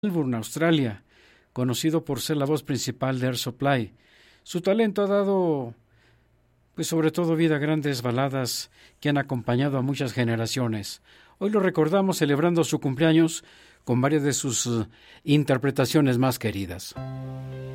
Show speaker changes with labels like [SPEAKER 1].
[SPEAKER 1] Melbourne, Australia, conocido por ser la voz principal de Air Supply. Su talento ha dado, pues sobre todo, vida a grandes baladas que han acompañado a muchas generaciones. Hoy lo recordamos celebrando su cumpleaños con varias de sus interpretaciones más queridas.